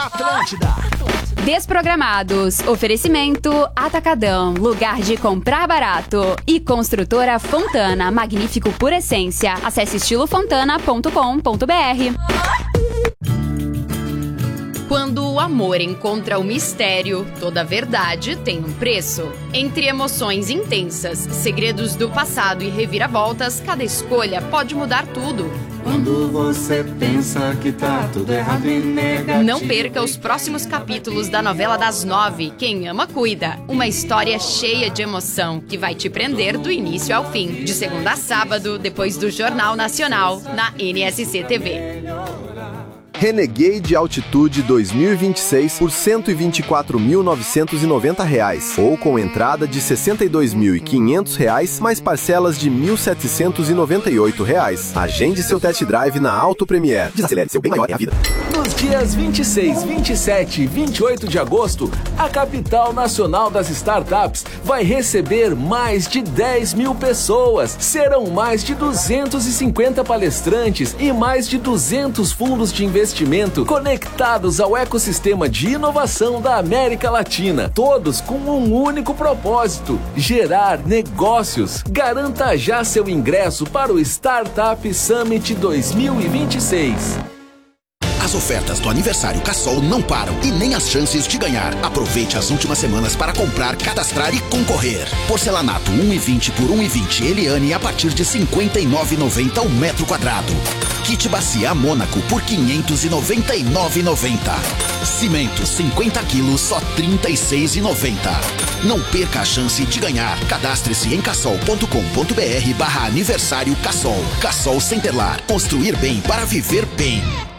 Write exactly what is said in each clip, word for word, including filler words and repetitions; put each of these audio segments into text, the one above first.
Atlântida. Desprogramados. Oferecimento Atacadão, lugar de comprar barato. E Construtora Fontana, magnífico por essência. Acesse estilo fontana ponto com ponto br. Quando o amor encontra o mistério, toda verdade tem um preço. Entre emoções intensas, segredos do passado e reviravoltas, cada escolha pode mudar tudo. Quando você pensa que tá tudo errado e negativo. Não perca os próximos capítulos da novela das nove, Quem Ama Cuida. Uma história cheia de emoção que vai te prender do início ao fim. De segunda a sábado, depois do Jornal Nacional, na N S C T V. Renegade Altitude dois mil e vinte e seis por cento e vinte e quatro mil novecentos e noventa reais, ou com entrada de sessenta e dois mil e quinhentos reais, mais parcelas de mil setecentos e noventa e oito reais. Agende seu test drive na Auto Premier. Desacelere, seu bem maior é a vida. Nos dias vinte e seis, vinte e sete e vinte e oito de agosto, a capital nacional das startups vai receber mais de dez mil pessoas. Serão mais de duzentos e cinquenta palestrantes e mais de duzentos fundos de investimento conectados ao ecossistema de inovação da América Latina, todos com um único propósito: gerar negócios. Garanta já seu ingresso para o Startup Summit dois mil e vinte e seis. As ofertas do aniversário Cassol não param e nem as chances de ganhar. Aproveite as últimas semanas para comprar, cadastrar e concorrer. Porcelanato um e vinte por um e vinte Eliane a partir de cinquenta e nove reais e noventa centavos o metro quadrado. Kit bacia Mônaco por quinhentos e noventa e nove reais e noventa centavos. Cimento cinquenta quilos só trinta e seis reais e noventa centavos. Não perca a chance de ganhar. Cadastre-se em cassol ponto com ponto br barra aniversário Cassol. Cassol Centerlar. Construir bem para viver bem.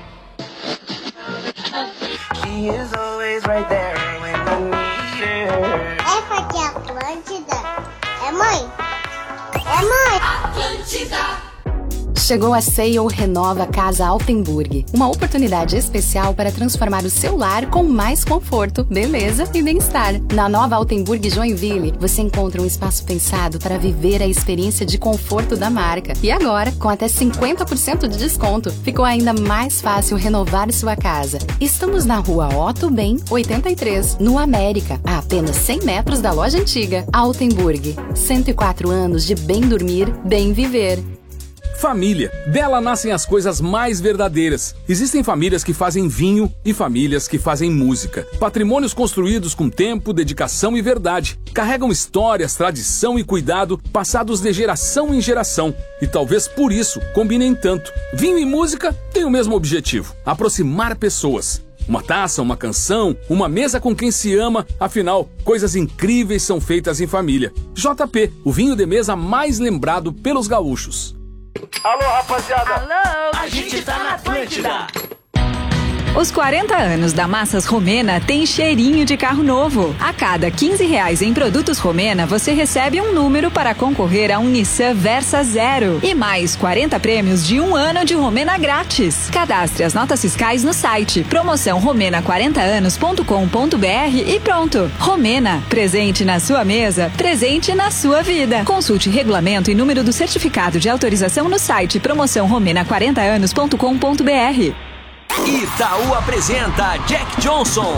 Essa aqui é Atlântida. É mãe? É mãe? Atlântida. Chegou a Sale Renova Casa Altenburg, uma oportunidade especial para transformar o seu lar com mais conforto, beleza e bem-estar. Na nova Altenburg Joinville, você encontra um espaço pensado para viver a experiência de conforto da marca. E agora, com até cinquenta por cento de desconto, ficou ainda mais fácil renovar sua casa. Estamos na rua Otto Ben, oitenta e três, no América, a apenas cem metros da loja antiga. Altenburg, cento e quatro anos de bem dormir, bem viver. Família. Dela nascem as coisas mais verdadeiras. Existem famílias que fazem vinho e famílias que fazem música. Patrimônios construídos com tempo, dedicação e verdade. Carregam histórias, tradição e cuidado passados de geração em geração. E talvez por isso combinem tanto. Vinho e música têm o mesmo objetivo: aproximar pessoas. Uma taça, uma canção, uma mesa com quem se ama. Afinal, coisas incríveis são feitas em família. J P, o vinho de mesa mais lembrado pelos gaúchos. Alô, rapaziada! Alô! A gente tá na Atlântida! Os quarenta anos da Massas Romena tem cheirinho de carro novo. A cada quinze reais em produtos Romena, você recebe um número para concorrer a um Nissan Versa Zero. E mais quarenta prêmios de um ano de Romena grátis. Cadastre as notas fiscais no site promoção romena quarenta anos ponto com ponto br e pronto. Romena, presente na sua mesa, presente na sua vida. Consulte regulamento e número do certificado de autorização no site promoção romena quarenta anos ponto com ponto br. Itaú apresenta Jack Johnson.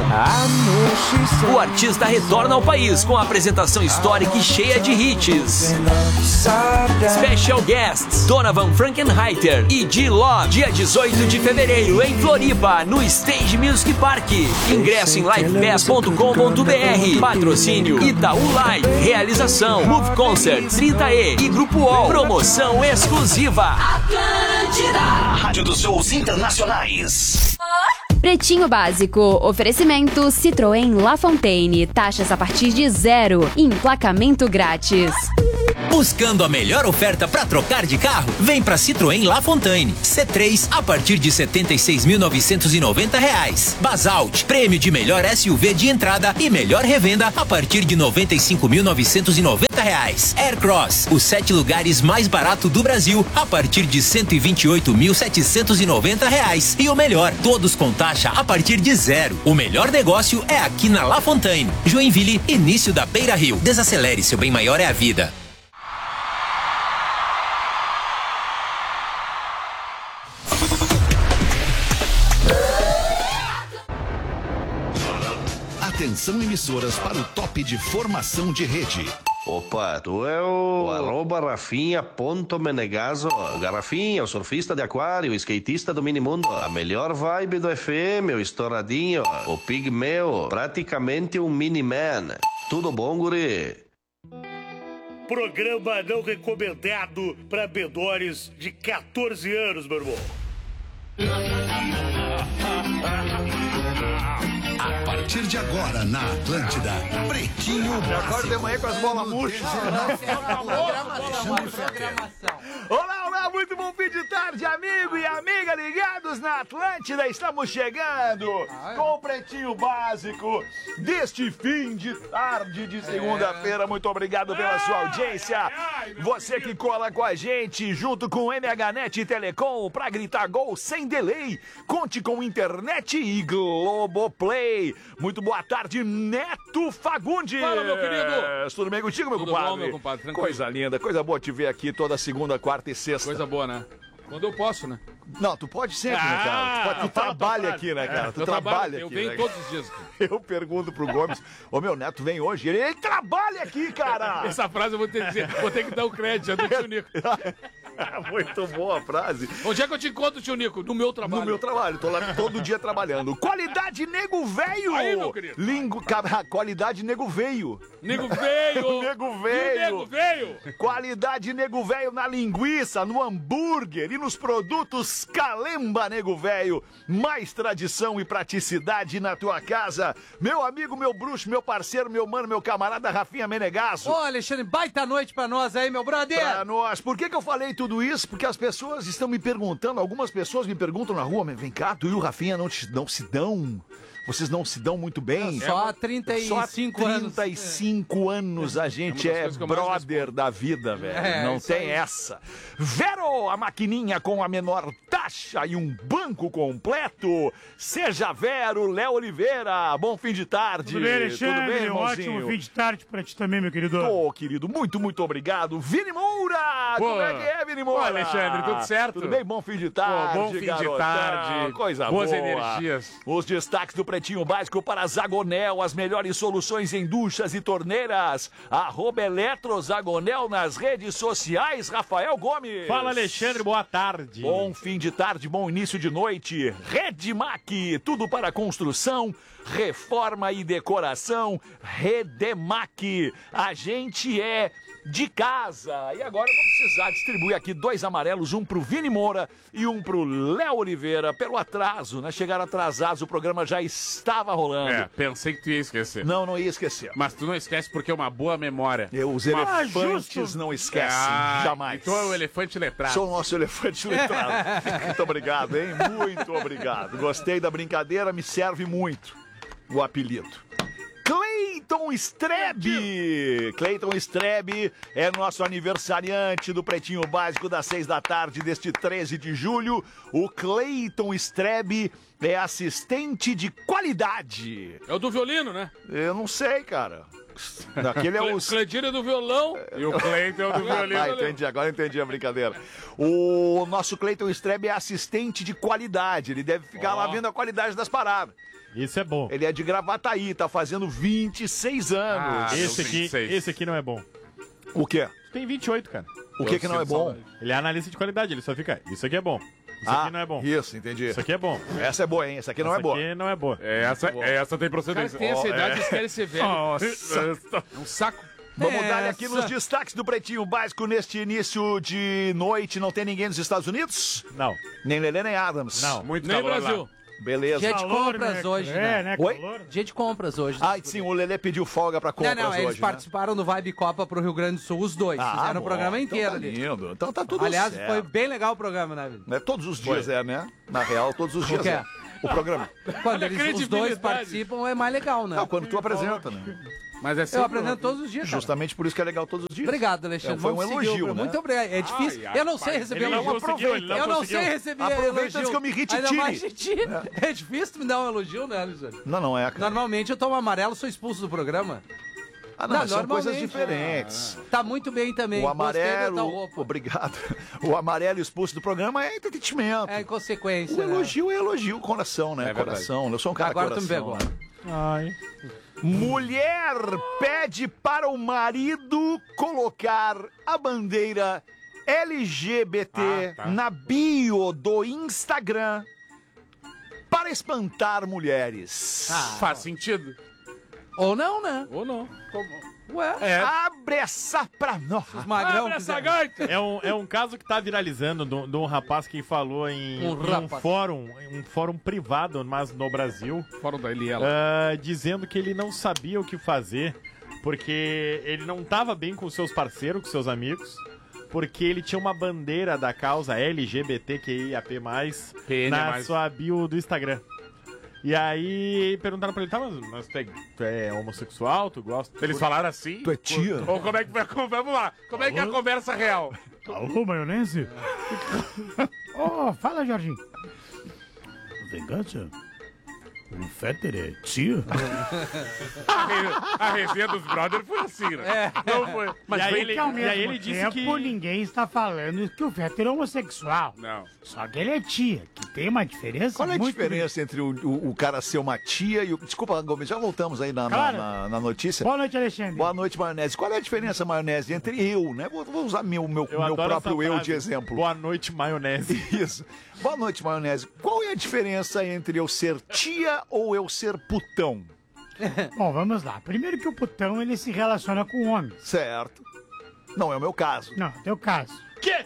O artista retorna ao país com a apresentação histórica e cheia de hits. Special guests Donovan Frankenheiter e D-Love. Dia dezoito de fevereiro em Floripa, no Stage Music Park. Ingresso em live pass ponto com ponto br. Patrocínio Itaú Live. Realização Move Concerts, trinta E e Grupo U O L. Promoção exclusiva Atlântida, a rádio dos shows internacionais. Pretinho Básico. Oferecimento Citroën La Fontaine. Taxas a partir de zero. Emplacamento grátis. Buscando a melhor oferta para trocar de carro? Vem para Citroën La Fontaine. C três a partir de setenta e seis mil novecentos e noventa reais. Basalt, prêmio de melhor S U V de entrada e melhor revenda a partir de noventa e cinco mil novecentos e noventa reais. Aircross, os sete lugares mais barato do Brasil a partir de cento e vinte e oito mil setecentos e noventa reais. E o melhor, todos com taxa a partir de zero. O melhor negócio é aqui na La Fontaine. Joinville, início da Beira Rio. Desacelere, seu bem maior é a vida. Atenção emissoras para o top de formação de rede. Opa, tu é o, o arroba Rafinha ponto Menegaso. Garrafinha, o surfista de aquário, o skatista do minimundo. A melhor vibe do F M, o estouradinho, o pigmeu, praticamente um mini-man. Tudo bom, guri? Programa não recomendado para menores de catorze anos, meu irmão. A partir de agora, na Atlântida, Pretinho Básico. Acorda de manhã com as bolas murchas. Olá, olá, muito bom fim de tarde, amigo e amiga ligados na Atlântida. Estamos chegando com o Pretinho Básico deste fim de tarde de segunda-feira. Muito obrigado pela sua audiência. Você que cola com a gente junto com M H Net e Telecom pra gritar gol sem delay. Conte com internet e Globoplay. Muito boa tarde, Neto Fagundes. Fala, meu querido. Tudo bem contigo, meu Tudo compadre? bom, meu compadre? Tranquilo. Coisa linda, coisa boa te ver aqui toda segunda, quarta e sexta. Coisa boa, né? Quando eu posso, né? Não, tu pode sempre, ah, né, cara? Tu, pode, tu trabalha aqui, né, cara? É, tu eu trabalha trabalho, aqui. Eu venho né, todos os dias. Eu pergunto pro Gomes, ô meu Neto vem hoje, ele, ele trabalha aqui, cara! Essa frase eu vou ter que dizer, vou ter que dar o crédito, é do tio Nico. Muito boa a frase. Onde é que eu te encontro, tio Nico? No meu trabalho. No meu trabalho, tô lá todo dia trabalhando. Qualidade nego veio! Aí, meu querido. Lingu... Qualidade nego veio. Nego veio! Nego veio! Nego veio! Qualidade nego veio na linguiça, no hambúrguer e nos produtos Calemba nego veio. Mais tradição e praticidade na tua casa. Meu amigo, meu bruxo, meu parceiro, meu mano, meu camarada Rafinha Menegasso. Ô, Alexandre, baita noite pra nós aí, meu brother! Pra nós. Por que que eu falei tudo isso? Porque as pessoas estão me perguntando, algumas pessoas me perguntam na rua, mas vem cá, tu e o Rafinha não, te, não se dão? Vocês não se dão muito bem? Só há trinta e cinco anos. Só trinta e cinco anos a gente é, é brother da vida, velho. É, não tem aí. Essa. Vero, a maquininha com a menor taxa e um banco completo. Seja Vero, Léo Oliveira. Bom fim de tarde. Tudo bem, Alexandre? Tudo bem, irmãozinho? Ótimo fim de tarde pra ti também, meu querido. Ô, querido, muito, muito obrigado. Vini Moura! Pô, como é que é, Vini Moura? Ô, Alexandre, tudo certo? Tudo bem? Bom fim de tarde, Pô, bom fim garotão. de tarde. Coisa boas boa. energias. Os destaques do Pretinho Básico para Zagonel, as melhores soluções em duchas e torneiras. Arroba Eletrozagonel nas redes sociais, Rafael Gomes. Fala, Alexandre, boa tarde. Bom fim de tarde, bom início de noite. Redmac, tudo para construção, reforma e decoração. Redemac, a gente é de casa. E agora eu vou precisar distribuir aqui dois amarelos, um pro Vini Moura e um pro Léo Oliveira, pelo atraso, né? Chegaram atrasados, o programa já estava rolando. É, pensei que tu ia esquecer. Não, não ia esquecer. Mas tu não esquece porque é uma boa memória. Eu, os uma... elefantes ah, não esquecem, ah, jamais. Então é o elefante letrado. Sou o nosso elefante letrado. Muito obrigado, hein? Muito obrigado. Gostei da brincadeira, me serve muito o apelido. Cleiton Strebe! Cleiton Strebe é nosso aniversariante do Pretinho Básico das seis da tarde deste treze de julho. O Cleiton Strebe é assistente de qualidade. É o do violino, né? Eu não sei, cara. Daquele é o... Cleitinho é do violão e o Cleiton é o do violino. Ah, entendi, agora entendi a brincadeira. O nosso Cleiton Strebe é assistente de qualidade. Ele deve ficar oh. lá vendo a qualidade das paradas. Isso é bom. Ele é de Gravataí, tá fazendo vinte e seis anos. Ah, esse, aqui, esse aqui não é bom. O quê? Tem vinte e oito, cara. O que que não é bom? Ele é analista de qualidade, ele só fica... Isso aqui é bom. Isso ah, aqui não é bom. Isso, entendi. Isso aqui é bom. Essa é boa, hein? Essa aqui não essa é boa. Essa aqui não é boa. É, essa, é essa tem procedência. Cara, tem essa idade, eles querem ser velho. Nossa. É um saco. Vamos é dar aqui nos destaques do Pretinho Básico neste início de noite. Não tem ninguém nos Estados Unidos? Não. Nem Lelê, nem Adams. Não. Muito nem calor Brasil. Lá. Beleza. Dia de compras né? hoje, né? É, né? Oi? Dia de compras hoje. Ah, sim, o Lelê pediu folga pra compras não, não, hoje, eles né? participaram do Vibe Copa pro Rio Grande do Sul, os dois. Ah, fizeram bom, o programa inteiro então tá ali. lindo. Então tá tudo Aliás, certo. foi bem legal o programa, né, Vitor? É, todos os dias foi. é, né? Na real, todos os dias o é. O programa. Quando eles, os dois participam, é mais legal, né? Não, quando tu apresenta, né? Mas é eu apresento todos os dias, cara. Justamente por isso que é legal todos os dias. Obrigado, Alexandre. É, foi um elogio, né? Muito obrigado. É difícil. Ai, ai, eu não sei receber ele elogio. Não aproveita. Não eu não sei receber Aproveita elogio. antes que eu me irrite Ainda tire. mais de ti. É. é difícil tu me dar um elogio, né, Alexandre? Não, não é, cara. Normalmente eu tomo amarelo, sou expulso do programa. Ah, não, não são coisas diferentes. Ah, tá muito bem também. O amarelo, obrigado. O amarelo expulso do programa é entretenimento. É consequência. O elogio né? é elogio, coração, né? É coração. Eu sou um cara Agora coração. tu me pegou. Né? Ai. Mulher pede para o marido colocar a bandeira L G B T ah, tá. na bio do Instagram para espantar mulheres. Ah, faz sentido. Ou não, né? Ou não. Como? Ué? É. Abre essa pra nós. Abre essa gaita. É um, é um caso que tá viralizando de um rapaz que falou em um, em um fórum, um fórum privado, mas no Brasil. Fórum da Eliela. Uh, dizendo que ele não sabia o que fazer, porque ele não tava bem com seus parceiros, com seus amigos, porque ele tinha uma bandeira da causa L G B T Q I A P mais, na sua bio do Instagram. E aí perguntaram pra ele, tá, mas, mas tu, é, tu é homossexual, tu gosta? Eles falaram assim? Tu é tia? Ou como é que vai, vamos lá, como é que é a conversa real? Alô, maionese? Oh, fala, Jorginho. Vingança? O Fetter é tia? a, re, a resenha dos brothers foi assim, né? É. Não foi. Mas e aí ele, ele, ao mesmo e aí ele disse tempo, que... ninguém está falando que o Fetter é homossexual. Não. Só que ele é tia, que tem uma diferença Qual é a muito diferença entre o, o, o cara ser uma tia e o... Desculpa, Gomes, já voltamos aí na, claro. na, na, na notícia. Boa noite, Alexandre. Boa noite, Maionese. Qual é a diferença, Maionese, entre eu, né? Vou, vou usar meu, meu, eu meu próprio eu de exemplo. Boa noite, Maionese. Isso. Boa noite, Maionese. Qual é a diferença entre eu ser tia ou eu ser putão? Bom, vamos lá. Primeiro que o putão, ele se relaciona com homens. Certo. Não é o meu caso. Não, é o teu caso. Quê?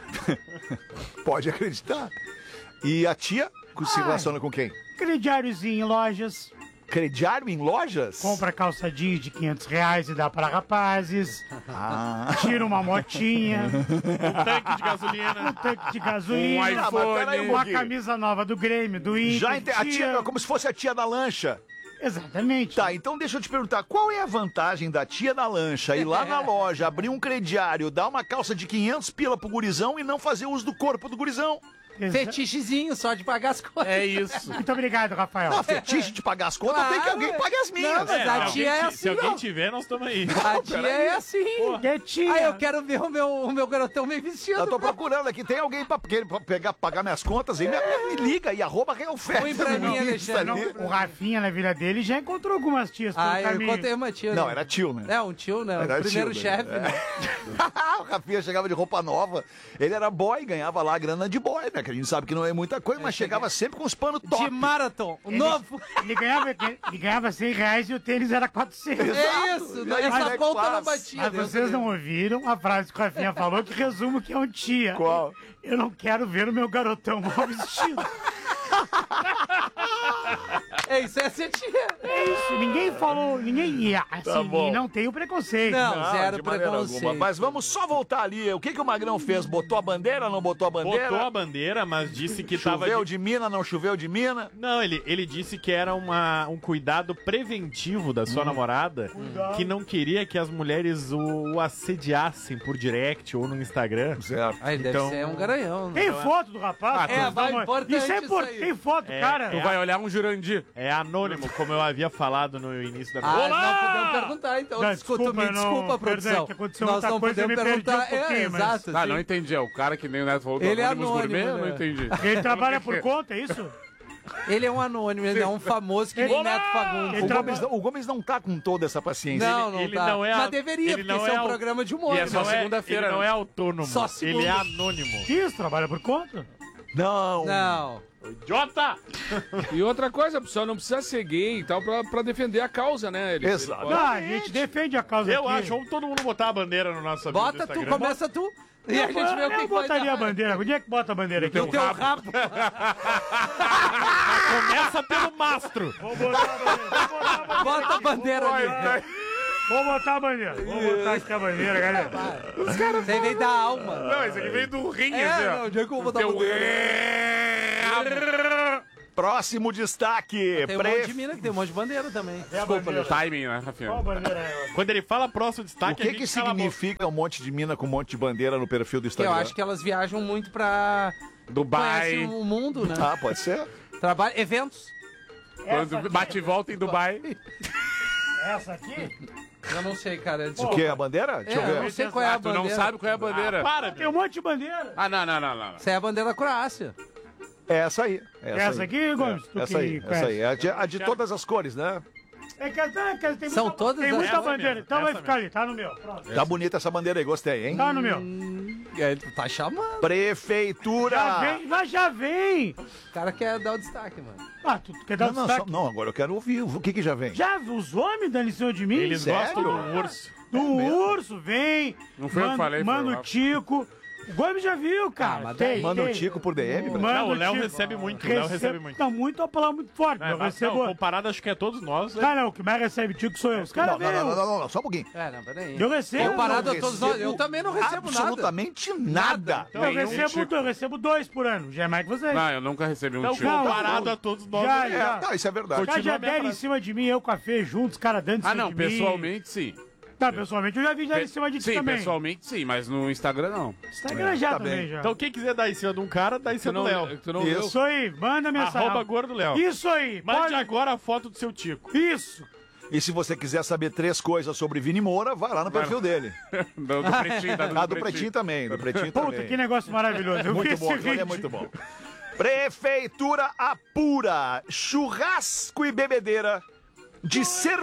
Pode acreditar. E a tia se relaciona com quem? Crediáriozinho em lojas. Crediário em lojas? Compra calça jeans de quinhentos reais e dá para rapazes. Ah. Tira uma motinha. Um tanque de gasolina. Um tanque de gasolina. Um iPhone. Ah, uma camisa nova do Grêmio, do Inter. Já ente... A tia, como se fosse a tia da lancha. Exatamente. Tá, então deixa eu te perguntar, qual é a vantagem da tia da lancha ir lá na loja, abrir um crediário, dar uma calça de quinhentos pila pro gurizão e não fazer uso do corpo do gurizão? Exa... Fetichezinho só de pagar as contas. É isso. Muito obrigado, Rafael. Não, fetiche de pagar as contas, claro, tem que alguém pague as minhas. Não, mas é, a não, tia é se, assim, Se alguém não. tiver, nós estamos aí. A Não, tia aí. é assim. É tia. Ah, eu quero ver o meu, o meu garotão bem vestido. Eu tô procurando aqui, tem alguém pra, pra pegar, pagar minhas contas aí, me, me liga e arroba Real Festa. Põe pra mim, Alexandre. O Rafinha, na vida dele, já encontrou algumas tias pelo Ah, eu caminho. encontrei uma tia. Não, né? era tio, né? É, um tio, né? Era o primeiro tio, chefe, né? né? O Rafinha chegava de roupa nova, ele era boy, ganhava lá a grana de boy, né? Que a gente sabe que não é muita coisa, mas chegava sempre com os panos top. De marathon, o Ele- novo. Ele ganhava, ele ganhava cem reais e o tênis era quatrocentos. É isso, E aí, essa como é que conta faz? não batia. Mas Deus vocês me não ouviram a frase que o Rafinha falou que resume o que é um tia. Qual? Eu não quero ver o meu garotão mal vestido. É isso, é ser tia. É isso, ninguém falou, ninguém ia. Assim, Tá bom. e não tem o preconceito. Não, Não, zero de maneira preconceito. alguma. Mas vamos só voltar ali. O que, que o Magrão fez? Botou a bandeira ou não botou a bandeira? Botou a bandeira, mas disse que tava... Choveu de- de mina, não choveu de mina? Não, ele, ele disse que era uma, um cuidado preventivo da sua namorada, que não queria que as mulheres o, o assediassem por direct ou no Instagram. Certo. Aí deve Então- ser um garanhão. Né? Tem foto do rapaz? é, Não, vai, não, importante Isso é isso importante. aí. Tem foto, É, cara. Tu vai olhar um Jurandir. É anônimo, como eu havia falado no início da Ah, Olá! não podemos perguntar, então. Não, Desculpa, desculpa, me não, desculpa, produção. perdão, que aconteceu Nós muita não coisa, eu podemos me perdi perguntar. um pouquinho, é, mas- exato. Ah, sim. não entendi. É o cara que nem o Neto falou do Ele é Anônimos anônimo, Gourmet, eu né? não entendi. Ele trabalha por conta, é isso? Ele é um anônimo, ele é um famoso que nem Neto Fagundes. O Gomes, não- o Gomes não tá com toda essa paciência. Não, não ele tá. não é a- Mas deveria, ele porque não esse é é um o- programa de humor. E é né? só Não é- segunda-feira, Ele não né? é autônomo, Só segunda. ele é anônimo. Isso, trabalha por conta. Não. Não. Idiota! E outra coisa, a pessoa não precisa ser gay e tal pra, pra defender a causa, né? Ele, Exato. ele Não, pode- a gente defende a causa Eu aqui. acho, vamos todo mundo botar a bandeira no nosso amigo Bota do tu, Instagram. começa tu. E a gente vê o que Eu que vai botaria a dar. bandeira. Onde é que bota a bandeira aqui? No teu rabo. Começa pelo mastro. Vou botar a bandeira. Bota a bandeira ali. Vou botar a bandeira. Vou botar aqui a bandeira, galera. Os caras Você veio da alma. Não, esse aqui veio do rim, É, assim, ó. não, onde é que eu vou botar a Teu- bandeira? Próximo destaque. Tem um Pre- monte de mina que tem um monte de bandeira também. É a Desculpa, bandeira. timing, né, Rafinha? Qual bandeira é? Quando ele fala próximo O destaque, que a que gente cala a boca. significa um monte de mina com um monte de bandeira no perfil do Eu Instagram? acho que elas viajam muito pra... Dubai. Conhecem o mundo, né? Ah, pode ser? Trabalho, eventos. Quando bate e volta em Dubai. Essa aqui? Eu não sei, cara. O Desculpa. que? A bandeira? Deixa É, eu eu ver. não sei qual é a Ah, tu bandeira. não sabe qual é a bandeira. Ah, para, Tem um monte de bandeira. Ah, não, não, não, não. Essa é a bandeira da Croácia. É essa aí. É Essa aqui, Gomes? Tu Essa que aí, conhece. essa aí. É a de, a de todas as cores, né? É que, é que tem São muita, todas tem as- muita essa bandeira. mesmo, Então vai essa ficar ali, tá no meu. Pronto. Tá bonita essa bandeira aí, gostei, hein? Tá no meu. E aí tu tá chamando. Prefeitura. Já vem, mas já vem. O cara quer dar o destaque, mano. Ah, tu quer dar Não, não, destaque? só- não, agora eu quero ouvir. O que que já vem? Já os homens dando em cima de mim? Eles Sério? gostam do urso. Do urso, vem. Não foi eu que Mano- falei, foi Mano o Rafa. Tico. O Gomes já viu, cara. mas tem, daí- Manda o tem. Tico por D M, velho. Mano Não, o Léo Tico. recebe muito, o Léo recebe muito. Não, muito, uma palavra muito forte. É, eu mas, recebo... não, comparado, acho que é todos nós. né? Ah, não, o que mais recebe Tico sou eu. Os caras Não, não, veem. não, não, não, não, só um pouquinho. É, não, peraí. Eu recebo. Comparado Eu a todos recebo nós, eu também não recebo nada. Absolutamente nada. Eu Nenhum recebo, Tico. eu recebo dois por ano. Já é mais que vocês. Não, eu nunca recebi um Então, tiro. comparado a todos nós. Já, né? já. É, não, isso é verdade. Os caras já Continua a minha deram em frase. cima de mim, eu com a Fê juntos, os caras dando em cima Ah, não, de mim. pessoalmente sim. Tá, pessoalmente eu já vi já em cima de ti Sim, também. pessoalmente sim, mas no Instagram não. Instagram já tá também, bem. já. Então, quem quiser dar em cima de um cara, dá em cima Tu não, do Léo. tu não Isso. viu? Isso aí, manda mensagem. Arroba Gordo Léo. Isso aí, Mande pode- agora a foto do seu Tico. Isso. E se você quiser saber três coisas sobre Vini Moura, vai lá no perfil dele. do, do pretinho, tá Ah, do Pretinho também, do Pretinho Puta, também. que negócio maravilhoso. Eu vi Muito esse bom, aquilo ali vídeo. é muito bom. Prefeitura apura churrasco e bebedeira de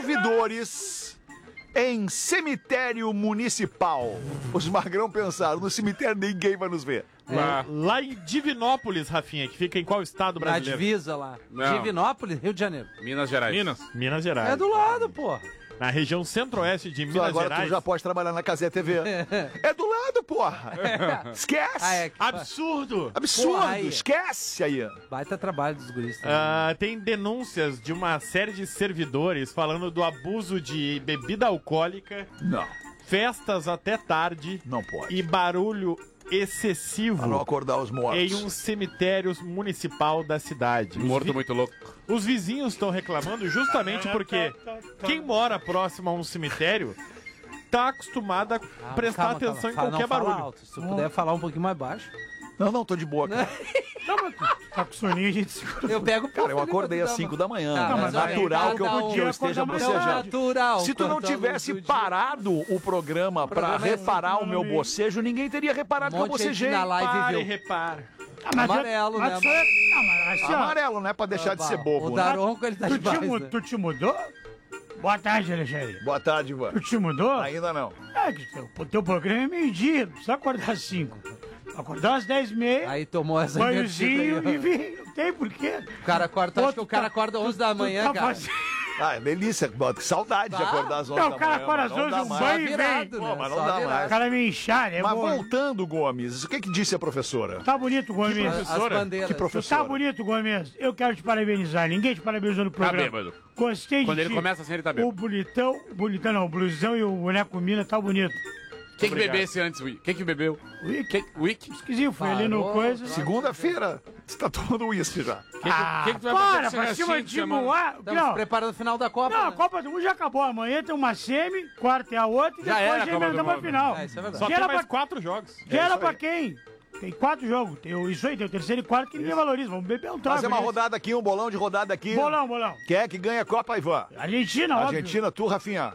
servidores em cemitério municipal. Os magrão pensaram, no cemitério ninguém vai nos ver. Ah, Lá em Divinópolis, Rafinha, que fica em qual estado Na brasileiro? divisa lá. Não. Divinópolis, Rio de Janeiro. Minas Gerais. Minas. Minas Gerais. É do lado, pô. Na região centro-oeste de Tu Minas agora Gerais. tu já pode trabalhar na Casé T V. É do lado, porra. Esquece. Ah, é. Absurdo! Absurdo, Porra, aí. esquece aí. Baita trabalho dos guris também. Ah, tem denúncias de uma série de servidores falando do abuso de bebida alcoólica, Não, festas até tarde não pode. e barulho excessivo Pra não acordar os mortos. em um cemitério municipal da cidade. Os Morto vi- muito louco. Os vizinhos estão reclamando justamente porque quem mora próximo a um cemitério tá acostumado a Ah, prestar calma, atenção calma. em Fala- qualquer não, fala barulho. alto. Se tu puder falar um pouquinho mais baixo. Não, não, tô de boa, cara. Não, mas tu tá com soninho, a gente segura. Eu pego Cara, eu acordei às cinco da manhã. Tá, é mas natural olha, que eu, cada um que eu esteja acorda mais bocejando. tarde. natural. Se tu não quanto a luz tivesse do dia. parado o programa pra programa é reparar o meu muito bocejo, ninguém teria reparado Um que eu monte de gente bocejei. na live Pare e viu. repara. Ah, mas eu- Amarelo, mas né? tu é- Não, mas assim, ó, Amarelo, né? Pra deixar de ser bobo. O né? Daronco, ele tá tu, demais, te, mu- né? tu te mudou? Boa tarde, Alexandre. Boa tarde, Ivan. Tu te mudou? Ainda não. É, que teu, o teu programa é meio-dia, não precisa acordar às cinco. Acordar às dez e meia, Aí tomou essa banhozinho invertida aí, e ó. vim. Não tem porquê. O cara acorda, acho que o cara acorda onze da manhã, tá cara. fazendo- Ah, é delícia. Que saudade de Tá. acordar às onze Não, da o cara manhã. acorda mas às não onze, dá um mais. banho e virado, vem. né? Pô, mas não Só dá virado. mais. O cara me inchar, é Mas bom. voltando, Gomes, o que que disse a professora? Tá bonito, Gomes. As bandeiras. Que Tu professora? tá bonito, Gomes. Eu quero te parabenizar. Ninguém te parabenizou no programa. bêbado. Gostei de Quando ele ti. começa assim, ele tá O bêbado. bonitão, o bonitão não, o blusão e o boneco mina tá bonito. Quem que bebesse antes, Wick? Quem que bebeu? Wick. Quem? Wick? Esquisito, foi ali no Parou, coisa. Segunda-feira, você tá tomando uísque já. Quem que, Ah, quem que tu vai para, fazer pra esse cima restinho de semana? Moá. Estamos Não, preparando o final da Copa. não, a né? Copa do Mundo já acabou. Amanhã tem uma semi, quarta é a outra e Já era a depois já Copa do emendamos a Mundo. final. É, isso é verdade. Só Que tem era mais pra- quatro jogos. Que É era isso pra aí. quem? Tem quatro jogos. Tem o, isso aí, tem o terceiro e quarto que ninguém valoriza. Vamos beber um trago. Fazer uma gente. rodada aqui, um bolão de rodada aqui. Bolão, bolão. Quem é que ganha a Copa, Ivan? Argentina, óbvio. Argentina, tu, Rafinha.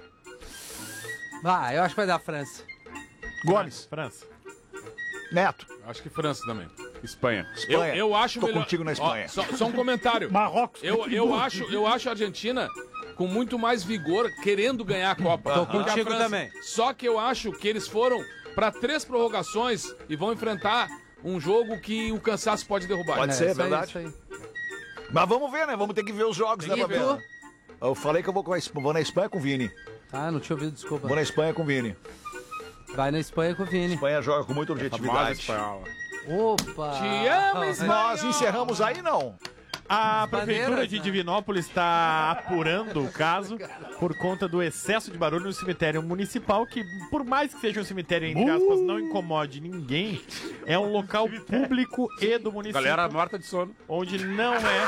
Vai, eu acho que vai dar França. Gomes. França. Neto. Acho que França também. Espanha. Espanha. Eu, eu acho Tô melhor... contigo na Espanha. Ó, só, só um comentário. Marrocos. Eu, eu, acho, eu acho a Argentina com muito mais vigor, querendo ganhar a Copa. Tô do que a contigo França. também. Só que eu acho que eles foram para três prorrogações e vão enfrentar um jogo que o cansaço pode derrubar. Pode ser, é isso aí, verdade. isso aí. Mas vamos ver, né? Vamos ter que ver os jogos, Tem né, que pra ver. ver. Eu falei que eu vou, com a Esp- vou na Espanha com o Vini. Ah, não tinha ouvido, desculpa. Vou na Espanha com o Vini. Vai na Espanha com o Vini. Espanha joga com muita Famosa objetividade. espanhola. Opa! Te amo, espanhol. Nós encerramos aí, não? A prefeitura bandeiras, de né? Divinópolis está apurando o caso por conta do excesso de barulho no cemitério municipal, que, por mais que seja um cemitério, entre aspas, não incomode ninguém, é um local público e do município, Galera morta de sono. onde não é...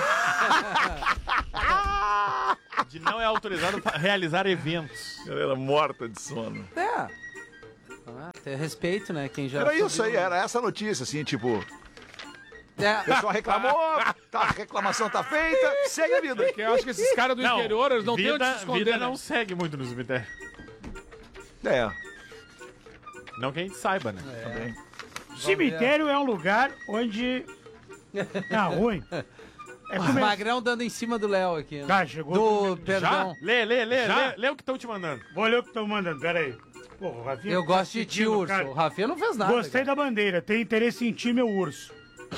onde não é autorizado pa- realizar eventos. Galera morta de sono. É. Ah, ter respeito, né? Quem já Era isso subiu- aí, era essa a notícia, assim, tipo... É. O pessoal reclamou, tá, a reclamação tá feita, segue a vida. Porque eu acho que esses caras do interior, eles não têm vida, onde se esconder, vida né? não segue muito no cemitério. É, Não que a gente saiba, né? Cemitério é um lugar onde... Tá ruim. É O comer- Magrão dando em cima do Léo aqui. Né? Tá, chegou. Do, Já? perdão. Lê, lê, lê, Já? lê, lê o que estão te mandando. Vou ler o que estão mandando, peraí. Pô, o Rafinha Eu tá gosto de ti, seguindo, urso. cara. O Rafinha não fez nada. Gostei da bandeira, tem interesse em ti, meu urso.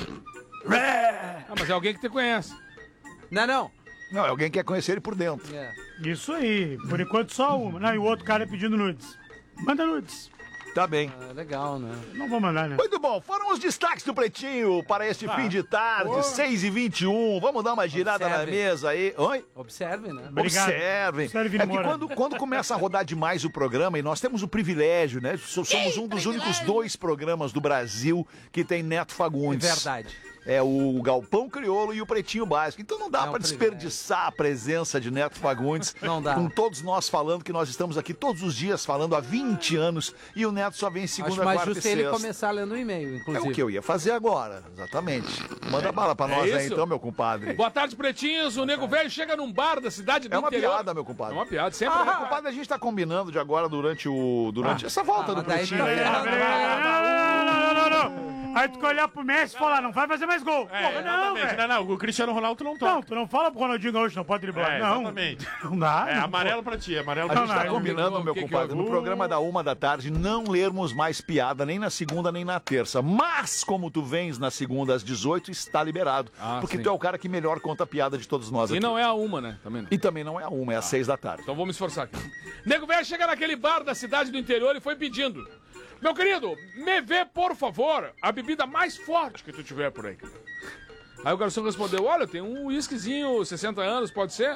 Ah, mas é alguém que te conhece. Não, não. Não, é alguém que quer conhecer ele por dentro. É. Isso aí, por enquanto só uma. Não, e o outro cara pedindo nudes. Manda nudes. Tá bem. Ah, legal, né? Não vou mandar, né? Muito bom, foram os destaques do Pretinho para este Ah. fim de tarde, Pô. seis e vinte e um. Vamos dar uma girada Observe. na mesa aí. Oi? Observe, né? Obrigado. Observem. Observe, É que Moura. quando, quando começa a rodar demais o programa, e nós temos o privilégio, né? So- Somos um dos únicos dois programas do Brasil que tem Neto Fagundes. É verdade. É o Galpão Crioulo e o Pretinho Básico. Então não dá É um pra desperdiçar a presença de Neto Fagundes. Não dá. Com todos nós falando, que nós estamos aqui todos os dias falando há vinte anos e o Neto só vem segunda, Acho mais quarta justo e ele sexta. começar lendo o e-mail, É inclusive. o que eu ia fazer agora, exatamente. Manda bala pra É nós aí isso? então, meu compadre. Boa tarde, pretinhos. O Nego Velho chega num bar da cidade do É uma interior. piada, meu compadre. É uma piada, sempre. Ah, meu compadre, a gente tá combinando de agora durante o durante essa volta Ah, do mas daí Pretinho. tá aí. errado. Não, não, não, não, não, não. Aí tu que olhar pro Messi e falar, não vai fazer mais gol. É, Porra, não, exatamente. velho. Não, não, o Cristiano Ronaldo não toca. Não, tu não fala pro Ronaldinho Gaúcho, não pode driblar. É, não. exatamente. Não dá. É não amarelo pra ti, é amarelo A pra gente ti. tá não, combinando, não, meu que que compadre, no eu- programa da uma da tarde, não lermos mais piada nem na segunda nem na terça. Mas, como tu vens na segunda às dezoito, está liberado. Ah, porque sim. tu é o cara que melhor conta piada de todos nós E aqui. não é a uma, né? Também não. E também não é a uma, é às seis da tarde. Então vou me esforçar aqui. Nego Velho chega naquele bar da cidade do interior e foi pedindo: meu querido, me vê, por favor, a bebida mais forte que tu tiver por aí. Aí o garçom respondeu: olha, tem um whiskyzinho, sessenta anos, pode ser?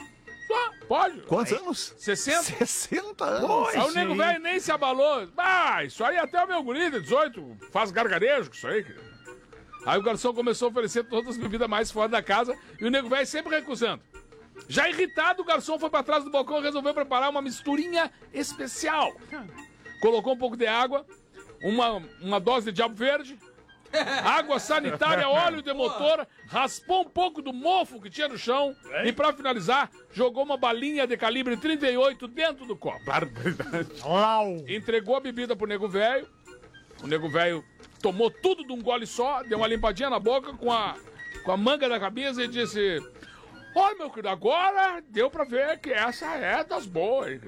Ah, pode. Quantos anos? sessenta. sessenta anos. Aí o nego velho nem se abalou. Ah, isso aí até o meu guri de dezoito faz gargarejo com isso aí. querido. Aí o garçom começou a oferecer todas as bebidas mais fortes da casa e o nego velho sempre recusando. Já irritado, o garçom foi pra trás do balcão e resolveu preparar uma misturinha especial. Colocou um pouco de água, uma, uma dose de diabo verde, água sanitária, óleo de motor, raspou um pouco do mofo que tinha no chão e, pra finalizar, jogou uma balinha de calibre trinta e oito dentro do copo. Lau. Entregou a bebida pro nego velho. O nego velho tomou tudo de um gole só, deu uma limpadinha na boca com a, com a manga da camisa e disse: olha, meu querido, agora deu pra ver que essa é das boas.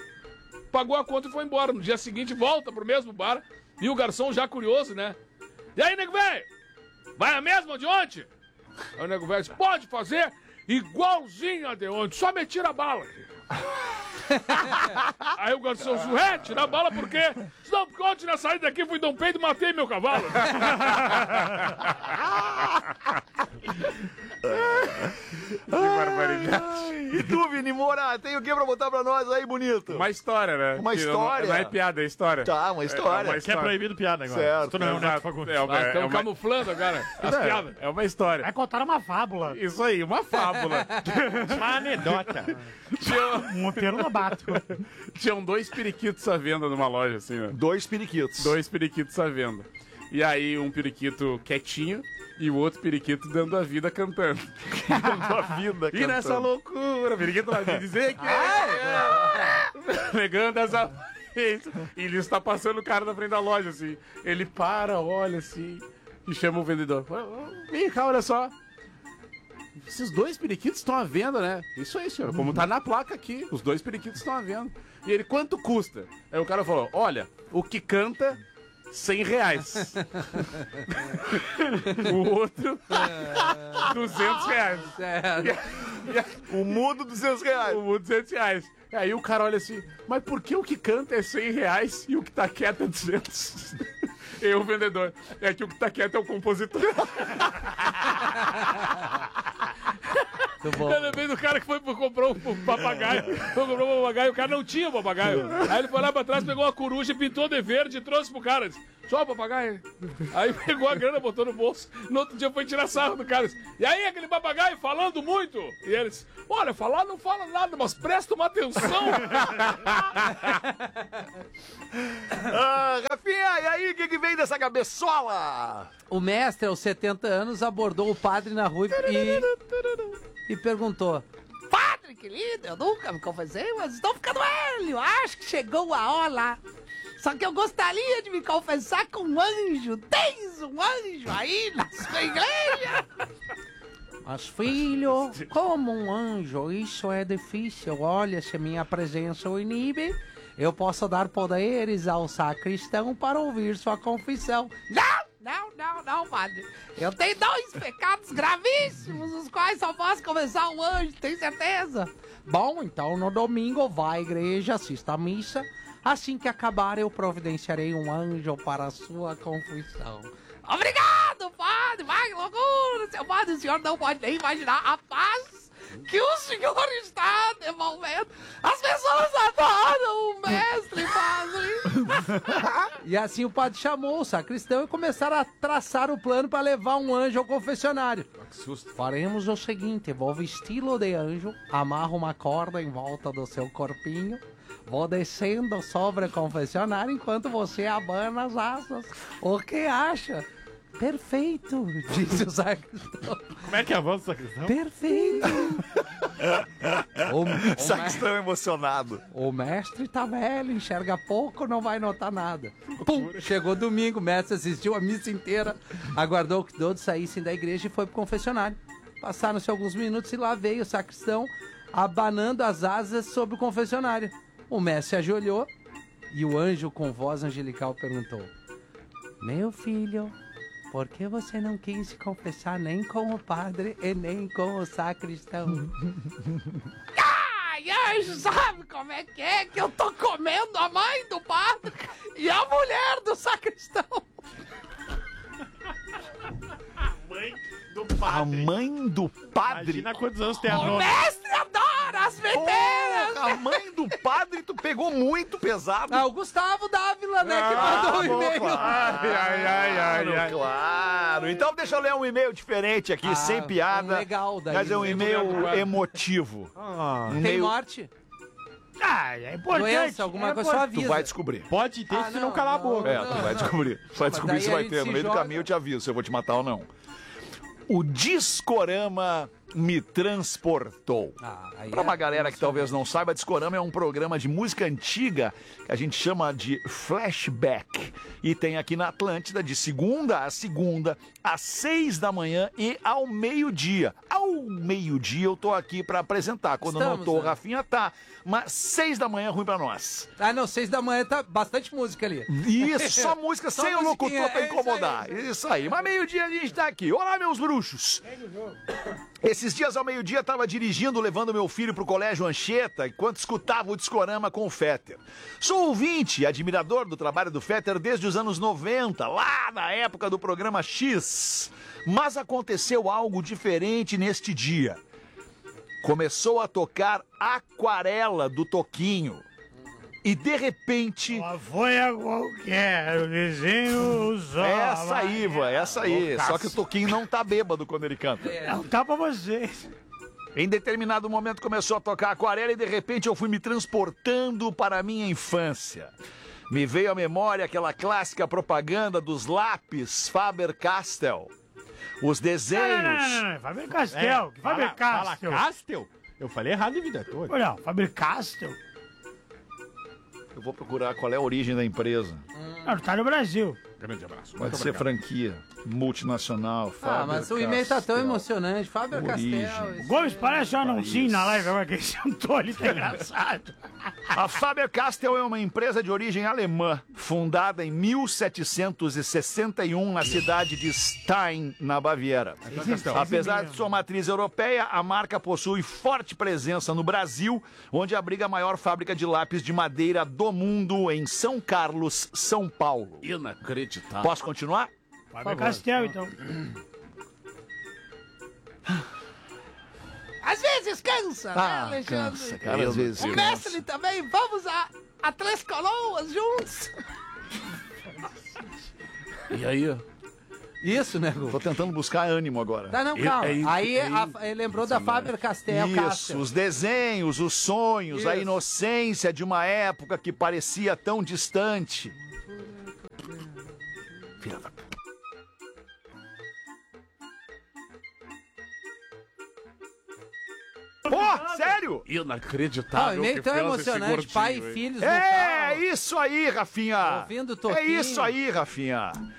Pagou a conta e foi embora. No dia seguinte, volta pro mesmo bar e o garçom já curioso, né? E aí, nego velho? Vai a mesma de ontem? Aí o nego velho disse: pode fazer igualzinho a de ontem, só me tira a bala. Aí o garçom disse: ué, tira a bala por quê? Disse: não, porque ontem na saída daqui fui dar um peido e matei meu cavalo. Que barbaridade. E tu, Vini Moura, tem o que pra botar pra nós aí, bonito? Uma história, né? Uma Que história. Não, não é piada, é história. Tá, uma história. É, é uma Que é proibido piada agora. Certo. Tu não é o Exato. Neto Fagundes. É, É, estão é uma- camuflando agora as Não, piadas. É uma história. Vai contar uma fábula. Isso aí, uma fábula. Uma anedota. Tinha, Monteiro Lobato. Tinham dois periquitos à venda numa loja, assim, né? Dois periquitos. Dois periquitos à venda. E aí, um periquito quietinho e o outro periquito dando a vida cantando. Dando a vida, E nessa cantando. loucura, o periquito vai me dizer que é. Pegando essa. E ele está passando o cara na frente da loja, assim. Ele para, olha assim, e chama o vendedor. Vem cá, olha só. Esses dois periquitos estão à venda, né? Isso aí, senhor. Como tá na placa aqui, os dois periquitos estão à venda. E ele, quanto custa? Aí o cara falou: olha, o que canta, cem reais. O outro, duzentos reais. E a- O mudo, duzentos reais. O mudo, duzentos reais. Aí o cara olha assim: mas por que o que canta é cem reais e o que tá quieto é duzentos? E o vendedor: é que o que tá quieto é o compositor. Eu lembrei do cara que foi comprar um papagaio. Foi comprar um papagaio, o cara não tinha um papagaio. Aí ele foi lá pra trás, pegou uma coruja, pintou de verde e trouxe pro cara. Disse: só o papagaio. Aí pegou a grana, botou no bolso. No outro dia foi tirar sarro do cara. Disse: e aí, aquele papagaio falando muito? E eles: olha, falar não fala nada, mas presta uma atenção. Ah, Rafinha, e aí, o que, que vem dessa cabeçola? O mestre, aos setenta anos, abordou o padre na rua e, e perguntou: Padre, querido, eu nunca me confessei, mas estou ficando velho. Acho que chegou a hora. Só que eu gostaria de me confessar com um anjo. Tens um anjo aí na sua igreja? Mas, filho, como um anjo, isso é difícil. Olha, se minha presença o inibe, eu posso dar poderes ao sacristão para ouvir sua confissão. Não, não, não, não, padre. Eu tenho dois pecados gravíssimos, os quais só posso confessar um anjo, tem certeza? Bom, então no domingo vá à igreja, assista à missa. Assim que acabar, eu providenciarei um anjo para a sua confissão. Obrigado, padre! Vai, que loucura! Seu padre, o senhor não pode nem imaginar a paz que o senhor está devolvendo. As pessoas adoram o mestre, padre! E assim o padre chamou o sacristão e começaram a traçar o plano para levar um anjo ao confessionário. Que susto. Faremos o seguinte, vou vesti-lo de anjo, amarro uma corda em volta do seu corpinho, vou descendo sobre o confessionário enquanto você abana as asas. O que acha? Perfeito, disse o sacristão. Como é que é a voz do sacristão? Perfeito. o, o Sacristão mestre, emocionado. O mestre tá velho, enxerga pouco, não vai notar nada. Pum, chegou domingo, o mestre assistiu a missa inteira, aguardou que todos saíssem da igreja e foi pro confessionário. Passaram-se alguns minutos e lá veio o sacristão abanando as asas sobre o confessionário. O mestre ajoelhou e o anjo com voz angelical perguntou: meu filho, por que você não quis se confessar nem com o padre e nem com o sacristão? Ai, anjo, sabe como é que é? Que eu tô comendo a mãe do padre e a mulher do sacristão. A mãe do A padre. mãe do padre? Imagina quantos anos tem a O nona. mestre adora as veteiras. Porra, a mãe do padre, tu pegou muito pesado. Ah, o Gustavo Dávila, né, que Ah, mandou o bom, e-mail. claro, Ai, ai, ai, ai, ai. Claro. Então deixa eu ler um e-mail diferente aqui, Ah, sem piada. um legal daí, Mas é um né? e-mail emotivo. Ah. Um Tem e-mail- morte? Ah, é importante. Doença, alguma é coisa, só importante. Tu avisa. vai descobrir. Pode ter, Ah, se não, não calar a não. boca. É, tu vai descobrir. Tu vai Mas descobrir daí se a vai gente ter. se No meio do joga. caminho eu te aviso se eu vou te matar ou não. O Discorama me transportou. Ah, aí Para é uma galera que talvez não saiba, Discorama é um programa de música antiga que a gente chama de flashback. E tem aqui na Atlântida de segunda a segunda, às seis da manhã e ao meio-dia. Ao meio-dia eu tô aqui para apresentar. Quando eu não Estamos, tô, o né? Rafinha tá. Mas seis da manhã é ruim para nós. Ah, não, seis da manhã tá bastante música ali. Isso, só música Só sem o musiquinha, locutor pra é isso incomodar. aí. Isso aí. Mas meio-dia a gente tá aqui. Olá, meus bruxos. Esses dias ao meio-dia tava dirigindo, levando meu filho pro colégio Anchieta, enquanto escutava o Discorama com o Fetter. Sou ouvinte e admirador do trabalho do Fetter desde os anos noventa, lá na época do programa X. Mas aconteceu algo diferente neste dia. Começou a tocar Aquarela do Toquinho. E de repente... Uma folha qualquer, o desenho usou. Essa aí, vô, essa aí. Só que o Toquinho não tá bêbado quando ele canta. Não tá pra vocês. Em determinado momento começou a tocar Aquarela e de repente eu fui me transportando para a minha infância. Me veio à memória aquela clássica propaganda dos lápis Faber-Castell. Os desenhos... Não, não, não, não. Faber-Castell. que Faber-Castell. Fala Castell? Eu falei errado a vida toda. Não, Faber-Castell. Eu vou procurar qual é a origem da empresa. Não, tá no Brasil. Grande abraço. Pode Muito ser obrigado. franquia, multinacional, Ah, mas o e-mail tá tão Faber-Castell. emocionante. Fábio Origem. Castel. O Gomes parece um anãozinho na live agora que ele sentou ali, tá engraçado. A Faber-Castell é uma empresa de origem alemã, fundada em mil setecentos e sessenta e um na cidade de Stein, na Baviera. Apesar de sua matriz europeia, a marca possui forte presença no Brasil, onde abriga a maior fábrica de lápis de madeira do mundo, em São Carlos, São Paulo. Inacreditável. Posso continuar? Faber-Castell, então. Às vezes cansa, né, Ah, Alexandre? cansa, cara, às vezes O cansa. mestre também, vamos a, a Três Coroas juntos. E aí? Isso, né, Gu? Tô tentando buscar ânimo agora. Tá, não, É- calma. é isso, Aí é a- isso. ele lembrou da Faber-Castell. Isso, Castell. os desenhos, os sonhos, a Isso. inocência de uma época que parecia tão distante. Filha da... Pô, sério? Inacreditável. Ah, o e-mail que tão fez esse emocionante. gordinho, Pai hein? e filhos no É carro. isso aí, Rafinha. Ouvindo o É Toquinho. isso aí, Rafinha.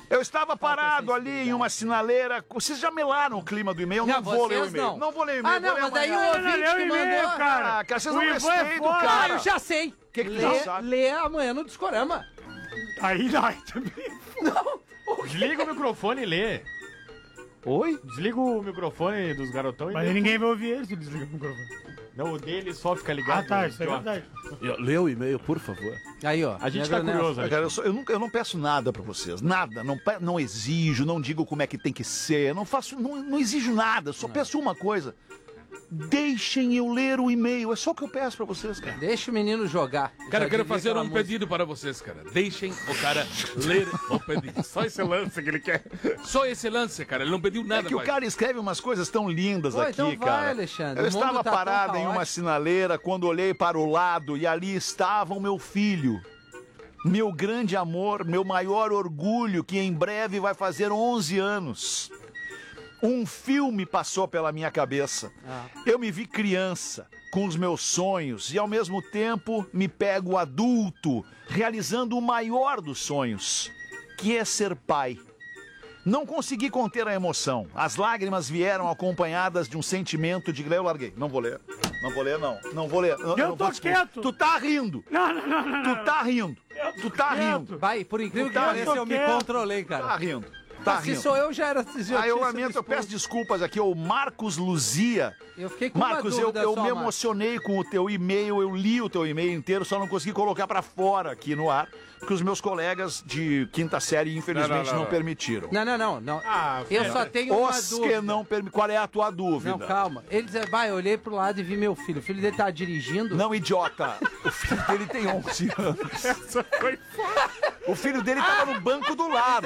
Eu estava parado ali em uma sinaleira. Vocês já melaram o clima do e-mail? Eu não, Não, vou ler o vocês e-mail. não. Não vou ler o e-mail. Ah, não, vou ler mas daí o amanhã. ouvinte Não, não, que não, mandou... não, cara. Ah, cara, vocês O não Ivan é respeitam, foda. Ah, cara. eu já sei. O que que tu lê, já sabe? lê amanhã no Discorama. Aí não, aí também. Desliga o microfone e lê. Oi? Desliga o microfone dos garotão e Mas lê. ninguém vai ouvir ele se desliga o microfone. Não, o dele só fica ligado. Ah, tá, isso é idiota. verdade. Lê o e-mail, por favor. Aí, ó. A gente Negro tá curioso, Cara, eu, sou- eu não, eu não peço nada pra vocês, nada, não, pe- não exijo, não digo como é que tem que ser, não faço, não, não exijo nada, só peço uma coisa, deixem eu ler o e-mail, é só o que eu peço pra vocês, cara. Deixa o menino jogar. Cara, Já eu quero diria fazer aquela um música. pedido para vocês, cara. Deixem o cara ler o pedido. Só esse lance que ele quer. Só esse lance, cara. Ele não pediu nada É que o mais. cara escreve umas coisas tão lindas Pô, aqui, então vai, cara. Alexandre, Eu o mundo estava tá tão parado em uma caótico. sinaleira quando olhei para o lado e ali estava o meu filho. Meu grande amor, meu maior orgulho, que em breve vai fazer onze anos. Um filme passou pela minha cabeça. Ah. Eu me vi criança, com os meus sonhos, e ao mesmo tempo me pego adulto, realizando o maior dos sonhos, que é ser pai. Não consegui conter a emoção. As lágrimas vieram acompanhadas de um sentimento de... Eu larguei. Não vou ler. Não vou ler, não. Não vou ler. Eu, Eu não tô vou discutir. quieto. Tu tá rindo. Não, não, não, não. Tu tá rindo. Tu tá quieto. rindo. Vai, por incrível Tu que tá pareça, eu me quieto. controlei, cara. Tá rindo. Tá Mas se rindo. sou eu, já era... Já Ah, eu tinha lamento, sido eu peço expulso. desculpas aqui, o Marcos Luzia. Eu fiquei com Marcos, uma eu, dúvida eu só, me Marcos. emocionei com o teu e-mail, eu li o teu e-mail inteiro, só não consegui colocar pra fora aqui no ar, porque os meus colegas de quinta série, infelizmente, Não, não, não, não. permitiram. Não, não, não. não. Ah, eu velho. só tenho uma Os dúvida. que não permitem. Qual é a tua dúvida? Não, calma. Ele disse, vai, eu olhei pro lado e vi meu filho. O filho dele tá dirigindo. Não, idiota. O filho dele tem onze anos. Essa foi foda. O filho dele tava no banco do lado.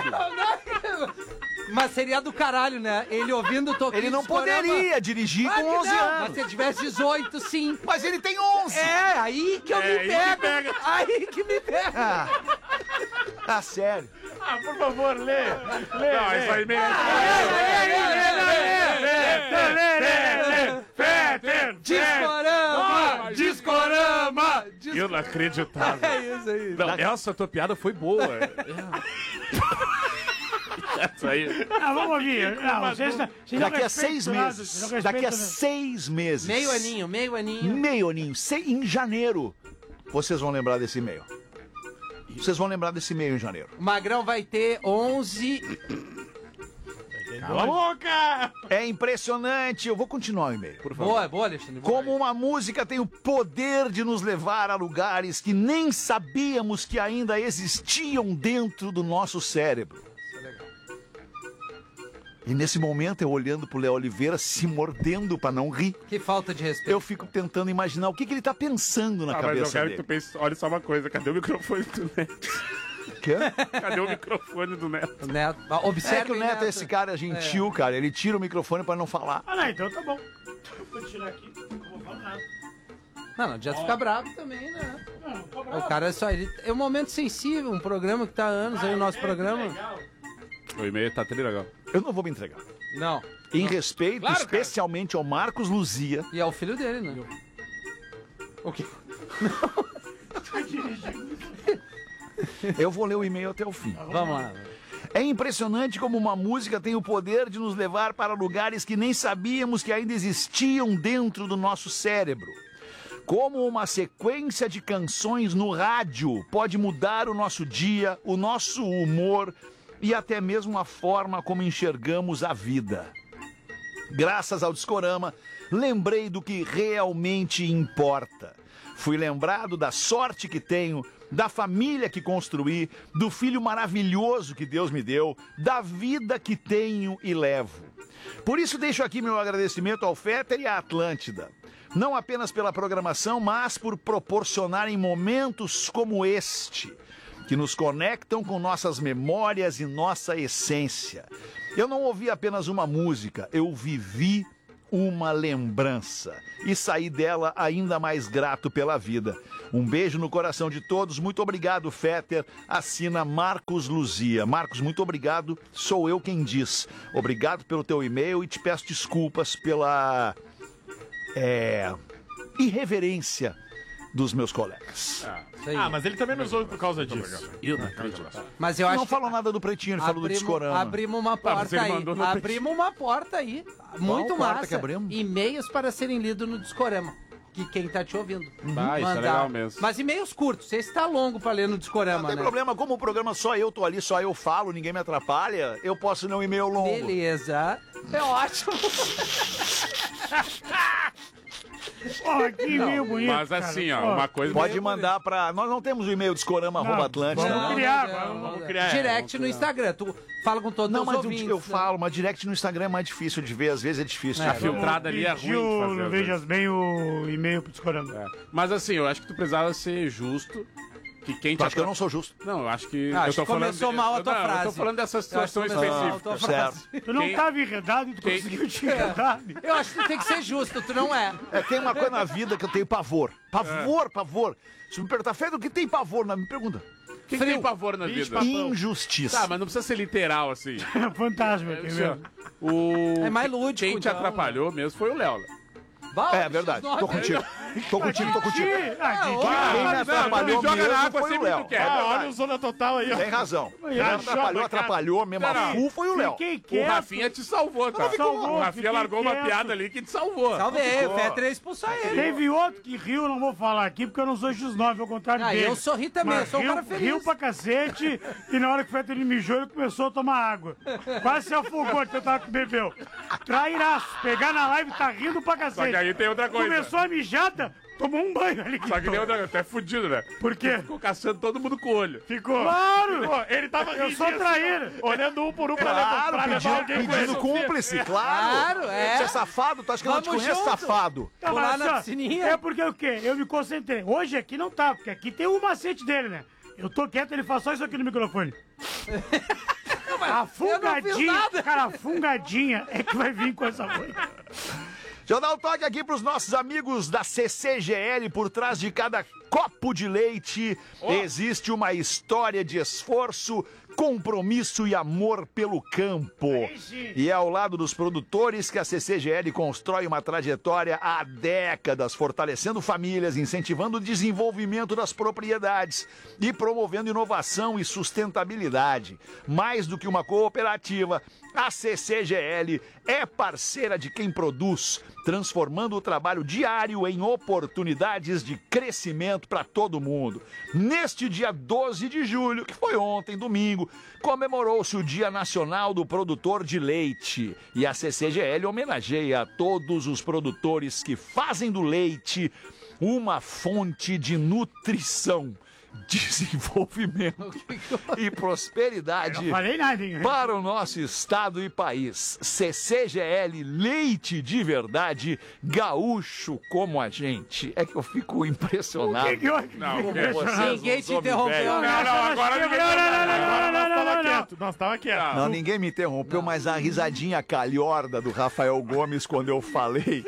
Mas seria do caralho, né? Ele ouvindo o toquinho Ele não do Discorama. poderia dirigir Claro com que onze não, anos. Mas se ele tivesse dezoito, sim. Mas ele tem onze. É, aí que eu É, me aí que pego. pega. Aí que me pega. Ah, ah, sério. Ah, por favor, lê. Lê, Não, lê. isso aí mesmo. Discorama! Discorama! Inacreditável. É isso aí. Não, essa tua piada foi boa. Essa aí. Ah, vamos ouvir. Não, vocês, não- vocês não Daqui a respeitam seis nada, meses. vocês não Daqui a respeitam nada. seis meses. Meio aninho, meio aninho. Meio aninho. Se- Em janeiro, vocês vão lembrar desse e-mail. Vocês vão lembrar desse e-mail em janeiro. O Magrão vai ter onze... Cala a boca! É impressionante. Eu vou continuar o e-mail, por favor. Boa, boa, Alexandre. boa. Como uma música tem o poder de nos levar a lugares que nem sabíamos que ainda existiam dentro do nosso cérebro. E nesse momento, eu olhando pro Léo Oliveira, se mordendo pra não rir, Que falta de respeito. eu fico tentando imaginar o que, que ele tá pensando na Ah, mas eu cabeça quero dele. que tu pense. Olha só uma coisa, cadê o microfone do Neto? Quê? Cadê o microfone do Neto? O Neto. Ah, Observe, É que o Neto é esse cara gentil, cara. Ele tira o microfone pra não falar. Ah, não, então tá bom. Vou tirar aqui, não vou falar nada. Não, não adianta ficar bravo também, né? Não, não tô bravo. O cara é só... Ele, é um momento sensível, um programa que tá há anos aí, o nosso programa. O e-mail tá tri legal. Eu não vou me entregar. Não. Em respeito, Claro, cara. especialmente ao Marcos Luzia. E é o filho dele, né? O quê? Eu vou ler o e-mail até o fim. Vamos lá. É impressionante como uma música tem o poder de nos levar para lugares que nem sabíamos que ainda existiam dentro do nosso cérebro. Como uma sequência de canções no rádio pode mudar o nosso dia, o nosso humor e até mesmo a forma como enxergamos a vida. Graças ao Discorama, lembrei do que realmente importa. Fui lembrado da sorte que tenho, da família que construí, do filho maravilhoso que Deus me deu, da vida que tenho e levo. Por isso deixo aqui meu agradecimento ao Fetter e à Atlântida. Não apenas pela programação, mas por proporcionarem momentos como este, que nos conectam com nossas memórias e nossa essência. Eu não ouvi apenas uma música, eu vivi uma lembrança e saí dela ainda mais grato pela vida. Um beijo no coração de todos, muito obrigado, Fetter. Assina Marcos Luzia. Marcos, muito obrigado, sou eu quem diz. Obrigado pelo teu e-mail e te peço desculpas pela é, irreverência dos meus colegas. Ah, mas ele também nos ouve por causa disso. Eu não acredito. Mas eu acho Não falou nada do Pretinho, ele falou do abrimos, Discorama. abrimos uma Tá, mas porta ele aí. mandou no Abrimos uma porta aí. Muito porta massa. que abrimos? E-mails para serem lidos no Discorama. Que quem tá te ouvindo. Ah, isso é legal mesmo. Mas e-mails curtos. Você está longo pra ler no Discorama, Não tem né? problema, como o programa só eu tô ali, só eu falo, ninguém me atrapalha, eu posso ler um e-mail longo. Beleza. É ótimo. Ó, que e-mail bonito, Mas assim, cara. ó, uma coisa... Pode mandar pra... Nós não temos o e-mail discorama arroba atlântida. vamos né? criar, Não, vamos não, criar. Direct no Instagram. Tu fala com todos Não, os mas eu, ouvintes. eu né? falo, mas direct no Instagram é mais difícil de ver, às vezes é difícil. A de ver. filtrada ali é ruim de Pediu, fazer. não às vejas vezes. bem o e-mail pro Discorama. É. Mas assim, eu acho que tu precisava ser justo. Que quem Tu te acha que eu atra- não sou justo? Não, eu acho que. Ah, eu acho tô que começou falando mal a tua não, frase. Eu tô falando dessa Eu acho que situação começou mal a específica. tua Certo. frase. Tu não Quem- tava enredado e tu quem- conseguiu te enredar. Eu acho que tu tem que ser justo, tu não é. É, tem uma coisa na vida que eu tenho pavor. Pavor, pavor. Se me perguntar, Fred, o que tem pavor? Na... Me pergunta. Quem tem pavor na vida? Injustiça. Tá, mas não precisa ser literal assim. Fantasma, É, entendeu? O... É mais lúdico, Quem te então. atrapalhou mesmo foi o Léo. É verdade, tô contigo. Tô contigo, tô contigo. Ah, Quem Didi, me atrapalhou joga na mesmo água foi o sempre que Léo. tu quer. É Ah, olha verdade. o Zona Total aí, ó. Tem razão. Quem me achou atrapalhou, a bancada. atrapalhou, mesmo a full foi o Léo. Fiquei O quieto. Rafinha te salvou, tá? Salvou, o Rafinha fiquei largou uma quieto. piada ali que te salvou. Salvei, o Fetter ia expulsar ele. Teve outro que riu, não vou falar aqui porque eu não sou X nove, ao contrário Ah, dele. eu sorri também, Mas eu sou um riu, cara feliz. Riu pra cacete e na hora que o Fetter ele mijou, ele começou a tomar água. Quase se afogou de tanto que bebeu. Trairaço, pegar na live tá rindo pra cacete. Só que aí tem outra coisa. Começou a mijada, tomou um banho ali. Só que nem outra até fudido, né? Por quê? Ficou caçando todo mundo com o olho. Ficou. Claro! Pô, ele tava Eu rindo sou assim, traíra. ó, olhando um por um pra, Claro, levar, pra levar pedindo, alguém com pedindo ele. cúmplice, claro. Claro, é. Você é safado, tu acha que eu não te Vamos conheço, junto. safado? Tá, Pular mas, na ó, piscininha. É porque o quê? Eu me concentrei. Hoje aqui não tá, porque aqui tem o macete dele, né? Eu tô quieto, ele faz só isso aqui no microfone. A fungadinha, cara, a fungadinha é que vai vir com essa coisa. Deixa eu dar um toque aqui pros nossos amigos da C C G L. Por trás de cada copo de leite existe uma história de esforço, compromisso e amor pelo campo. E é ao lado dos produtores que a C C G L constrói uma trajetória há décadas, fortalecendo famílias, incentivando o desenvolvimento das propriedades e promovendo inovação e sustentabilidade. Mais do que uma cooperativa, a C C G L é parceira de quem produz, transformando o trabalho diário em oportunidades de crescimento para todo mundo. Neste dia doze de julho, que foi ontem, domingo, comemorou-se o Dia Nacional do Produtor de Leite. E a C C G L homenageia todos os produtores que fazem do leite uma fonte de nutrição, desenvolvimento e prosperidade Eu não falei nada, hein? para o nosso estado e país. C C G L, leite de verdade, gaúcho como a gente. É que eu fico impressionado. O que que eu- Não, com o quê? vocês, Ninguém os te homens interrompeu, velhos. né? Não, não, agora ninguém... Não, não, não, não, Agora não, nós não, tava não, não. quieto, nós tava quieto. Não, ninguém me interrompeu, mas a risadinha calhorda do Rafael Gomes quando eu falei.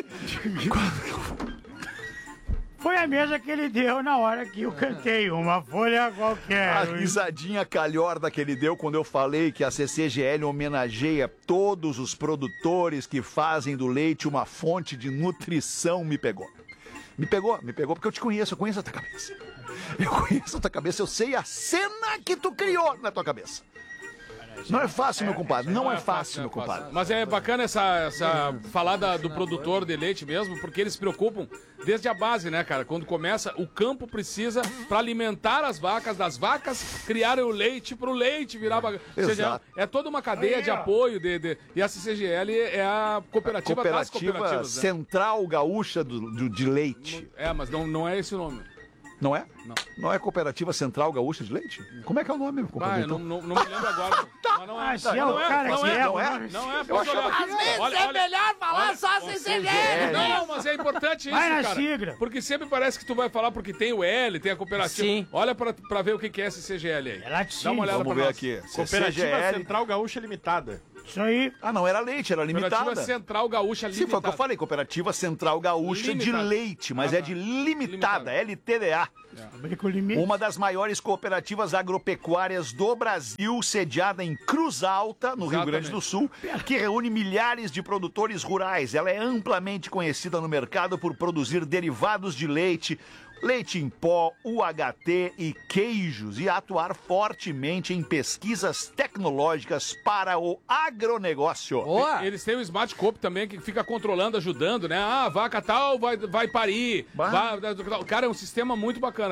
Foi a mesma que ele deu na hora que eu cantei, uma folha qualquer. A risadinha calhorda que ele deu quando eu falei que a C C G L homenageia todos os produtores que fazem do leite uma fonte de nutrição me pegou. Me pegou, me pegou porque eu te conheço, eu conheço a tua cabeça. Eu conheço a tua cabeça, eu sei a cena que tu criou na tua cabeça. Não é fácil, meu compadre, não é fácil, meu compadre. Mas é bacana essa, essa falar da- do produtor de leite mesmo, porque eles se preocupam desde a base, né, cara? Quando começa, o campo precisa para alimentar as vacas, das vacas criarem o leite pro leite virar bagaça. Ou seja, Exato. é toda uma cadeia de apoio de, de- e a C C G L é a cooperativa, das Cooperativa cooperativas, né? Central Gaúcha do, do- de Leite. É, mas não, não é esse o nome. Não é? Não. Não é Cooperativa Central Gaúcha de Leite? Como é que é o nome, meu Ah, compadre? eu não, não, não me lembro agora. Mas não é. Ah, se é o não é, cara não que é, é, não é, o- não é, Eu pode achava olhar. que Às vezes Olha, é olha, melhor falar olha, só C C G L. Não, mas é importante isso, Vai na cara. sigla. Porque sempre parece que tu vai falar porque tem o L, tem a cooperativa. Sim. Olha pra, pra ver o que que é C C G L aí. É latim. Dá uma olhada Vamos pra ver nós. aqui. Cooperativa C C G L. Central Gaúcha Limitada. Isso aí. Ah, não, era leite, era Cooperativa limitada. Central Gaúcha Sim, foi o que eu Limitada. falei, Cooperativa Central Gaúcha Limitada. de Leite, mas Ah, é de tá. limitada, Limitada. L T D A. Abri com limite. Uma das maiores cooperativas agropecuárias do Brasil, sediada em Cruz Alta, no Rio Exatamente. Grande do Sul, que reúne milhares de produtores rurais. Ela é amplamente conhecida no mercado por produzir derivados de leite, leite em pó, U H T e queijos e atuar fortemente em pesquisas tecnológicas para o agronegócio. Eles têm o Smart Coop também, que fica controlando, ajudando, né? Ah, vaca tal vai, vai parir. Vai, cara, é um sistema muito bacana.